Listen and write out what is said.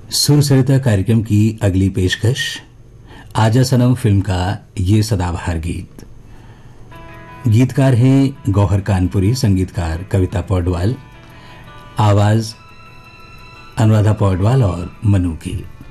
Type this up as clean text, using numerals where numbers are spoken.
सुर सरिता कार्यक्रम की अगली पेशकश आजा सनम फिल्म का ये सदाबहार गीत। गीतकार हैं गौहर कानपुरी, संगीतकार कविता पौडवाल, आवाज अनुराधा पौडवाल और मनु की।